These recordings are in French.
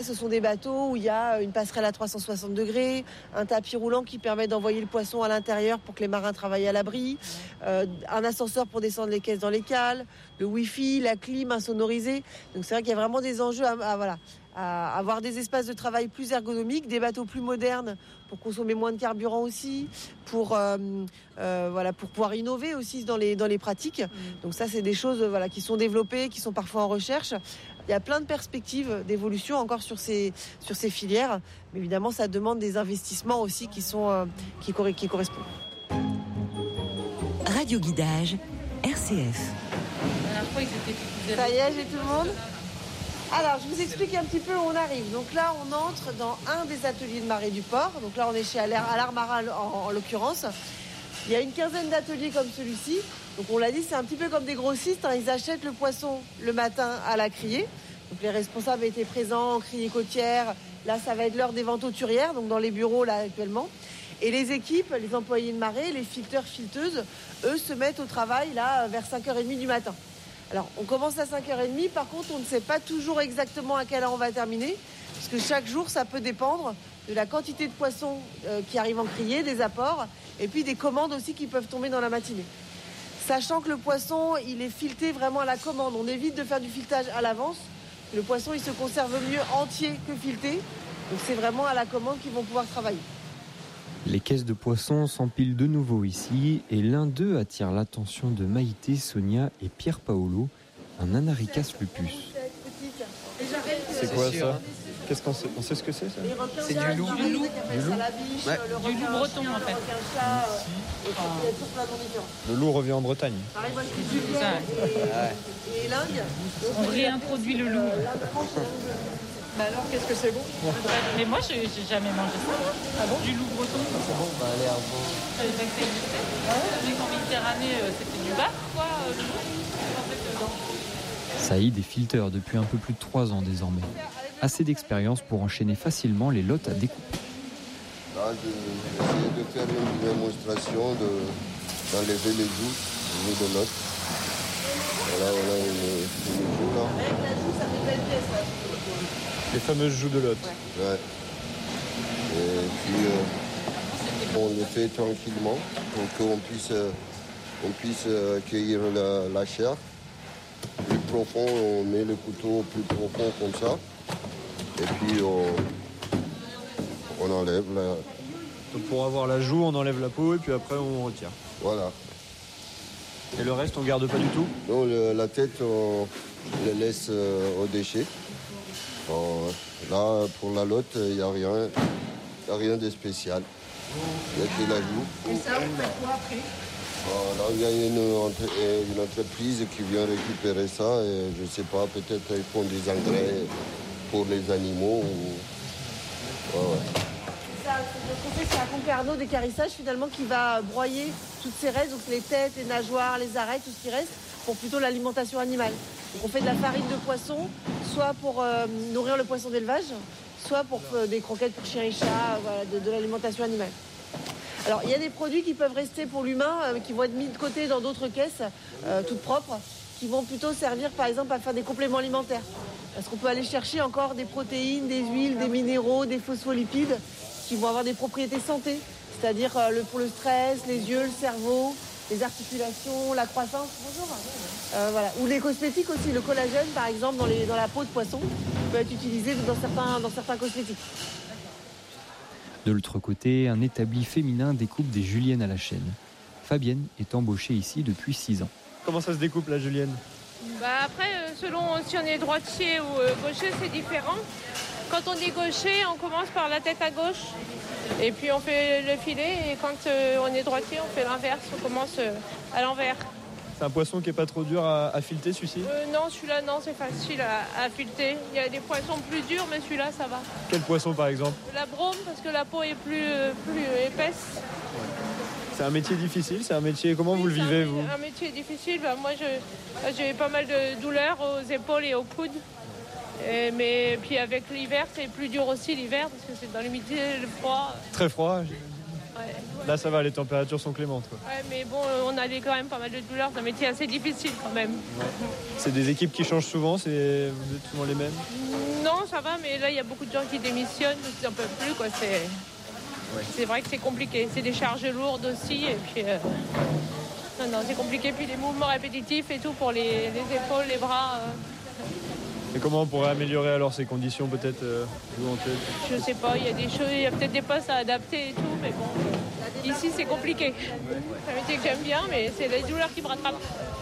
Ce sont des bateaux où il y a une passerelle à 360 degrés, un tapis roulant qui permet d'envoyer le poisson à l'intérieur pour que les marins travaillent à l'abri, un ascenseur pour descendre les caisses dans les cales, le wifi, la clim insonorisée. Donc c'est vrai qu'il y a vraiment des enjeux à avoir des espaces de travail plus ergonomiques, des bateaux plus modernes pour consommer moins de carburant aussi, pour pouvoir innover aussi dans les pratiques. Donc ça, c'est des choses qui sont développées, qui sont parfois en recherche. Il y a plein de perspectives d'évolution encore sur ces filières, mais évidemment, ça demande des investissements aussi qui correspondent. Radio Guidage, RCF. Ça y est, j'ai tout le monde. Alors, je vous explique un petit peu où on arrive. Donc là, on entre dans un des ateliers de marée du port. Donc là, on est chez Allard Marin en l'occurrence. Il y a une quinzaine d'ateliers comme celui-ci. Donc on l'a dit, c'est un petit peu comme des grossistes. Ils achètent le poisson le matin à la criée. Donc les responsables étaient présents en criée côtière. Là, ça va être l'heure des ventes auturières, donc dans les bureaux là actuellement. Et les équipes, les employés de marée, les filteurs, filteuses, eux se mettent au travail là vers 5h30 du matin. Alors, on commence à 5h30. Par contre, on ne sait pas toujours exactement à quelle heure on va terminer. Parce que chaque jour, ça peut dépendre de la quantité de poissons qui arrivent en criée, des apports, et puis des commandes aussi qui peuvent tomber dans la matinée. Sachant que le poisson, il est fileté vraiment à la commande. On évite de faire du filetage à l'avance. Le poisson, il se conserve mieux entier que fileté. Donc, c'est vraiment à la commande qu'ils vont pouvoir travailler. Les caisses de poissons s'empilent de nouveau ici et l'un d'eux attire l'attention de Maïté, Sonia et Pierre Paolo, un Anaricas lupus. C'est quoi ça ? Qu'est-ce qu'on sait ? On sait ce que c'est ça ? C'est du loup. Du loup Du loup breton en fait. Le loup revient en Bretagne. Et l'Inde. On réintroduit le loup. Bah alors, qu'est-ce que c'est bon ? Mais moi, j'ai jamais mangé ça. Ah bon ? Du loup breton. C'est bon, bah allez, bon. Je savais pas que ça existait. Je savais qu'en Méditerranée, c'était du bar, quoi, le loup. Je pensais que non. Saïd est filteur depuis un peu plus de 3 ans désormais. Assez d'expérience pour enchaîner facilement les lots à découper. Là, j'essaie de faire une démonstration d'enlever les joues de l'autre. Voilà, les joues là. Avec la joue, ça fait belle pièce là. Les fameuses joues de l'hôte. Ouais. Et puis, on les fait tranquillement pour qu'on puisse cueillir la chair. Plus profond, on met le couteau plus profond comme ça. Et puis, on enlève la... Donc pour avoir la joue, on enlève la peau et puis après on retire. Voilà. Et le reste, on garde pas du tout ? Non, la tête, on la laisse au déchet. Là, pour la lotte, il n'y a rien de spécial. Il y a que la joue. Et ça, on fait quoi après ? Là, il y a une entreprise qui vient récupérer ça. Et je ne sais pas, peut-être ils font des engrais pour les animaux. Ouais. Ça, ce qu'on fait, c'est un Concarneau d'écarissage finalement qui va broyer toutes ces restes, donc les têtes, les nageoires, les arêtes, tout ce qui reste, pour plutôt l'alimentation animale. Donc on fait de la farine de poisson, soit pour nourrir le poisson d'élevage, soit pour des croquettes pour chiens et chats, de l'alimentation animale. Alors il y a des produits qui peuvent rester pour l'humain, qui vont être mis de côté dans d'autres caisses, toutes propres, qui vont plutôt servir par exemple à faire des compléments alimentaires. Parce qu'on peut aller chercher encore des protéines, des huiles, des minéraux, des phospholipides qui vont avoir des propriétés santé, c'est-à-dire pour le stress, les yeux, le cerveau, les articulations, la croissance. Bonjour. Voilà. Ou les cosmétiques aussi, le collagène par exemple dans la peau de poisson peut être utilisé dans certains cosmétiques. De l'autre côté, un établi féminin découpe des juliennes à la chaîne. Fabienne est embauchée ici depuis 6 ans. Comment ça se découpe la julienne ? Après, selon si on est droitier ou gaucher, c'est différent. Quand on est gaucher, on commence par la tête à gauche. Et puis on fait le filet. Et quand on est droitier, on fait l'inverse. On commence à l'envers. C'est un poisson qui n'est pas trop dur à fileter, celui-ci ? Non, celui-là, non, c'est facile à fileter. Il y a des poissons plus durs, mais celui-là, ça va. Quel poisson, par exemple ? La brome, parce que la peau est plus épaisse. C'est un métier difficile, c'est un métier... Comment vous le vivez, vous ? Un métier difficile. Moi, j'ai pas mal de douleurs aux épaules et aux coudes. Mais puis avec l'hiver, c'est plus dur aussi l'hiver, parce que c'est dans l'humidité, le froid. Très froid. Ouais. Là, ça va, les températures sont clémentes, quoi. Ouais, mais bon, on a quand même pas mal de douleurs. C'est un métier assez difficile quand même. Ouais. C'est des équipes qui changent souvent, vous êtes souvent les mêmes? Non, ça va, mais là, il y a beaucoup de gens qui démissionnent, donc ils n'en peuvent plus, quoi. C'est vrai que c'est compliqué. C'est des charges lourdes aussi, et puis... Non, c'est compliqué. Puis les mouvements répétitifs et tout pour les épaules, les bras... Et comment on pourrait améliorer alors ces conditions, peut-être, vous en tête? Je sais pas, il y a des choses, il y a peut-être des postes à adapter et tout, mais bon, ici c'est compliqué. C'est un métier que j'aime bien, mais c'est les douleurs qui me rattrapent.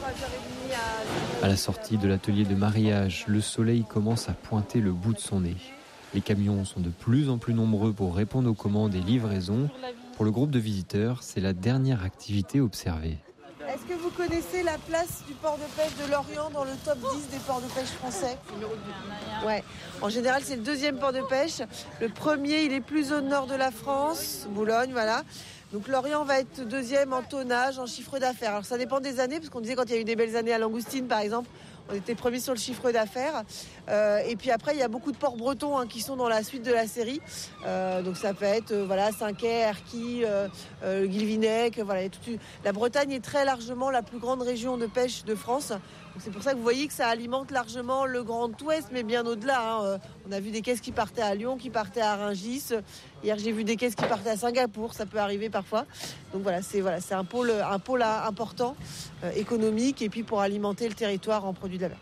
À la sortie de l'atelier de mariage, le soleil commence à pointer le bout de son nez. Les camions sont de plus en plus nombreux pour répondre aux commandes et livraisons. Pour le groupe de visiteurs, c'est la dernière activité observée. Est-ce que vous connaissez la place du port de pêche de Lorient dans le top 10 des ports de pêche français? Ouais. En général, c'est le deuxième port de pêche. Le premier, il est plus au nord de la France, Boulogne, voilà. Donc Lorient va être deuxième en tonnage, en chiffre d'affaires. Alors ça dépend des années, parce qu'on disait quand il y a eu des belles années à Langoustine, par exemple, on était premier sur le chiffre d'affaires. Et puis après, il y a beaucoup de ports bretons qui sont dans la suite de la série. Donc ça peut être Saint-Quay, Erquy, Guilvinec. Voilà, la Bretagne est très largement la plus grande région de pêche de France. Donc c'est pour ça que vous voyez que ça alimente largement le Grand Ouest, mais bien au-delà. On a vu des caisses qui partaient à Lyon, qui partaient à Rungis. Hier, j'ai vu des caisses qui partaient à Singapour. Ça peut arriver parfois. Donc c'est un pôle important économique et puis pour alimenter le territoire en produits de la mer.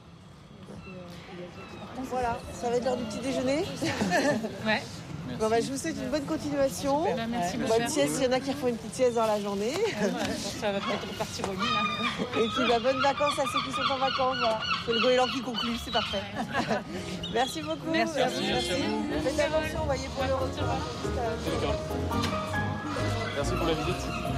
Voilà, ça va être l'heure du petit déjeuner. Ouais. Bon, je vous souhaite une bonne continuation. Merci beaucoup. Bonne sieste, il y en a qui refont une petite sieste dans la journée. Ça va peut-être repartir au lit là. Et puis bonnes vacances à ceux qui sont en vacances. Voilà. C'est le goéland qui conclut, c'est parfait. Merci beaucoup. Merci. Faites attention, voyez pour le retour. Merci pour la visite.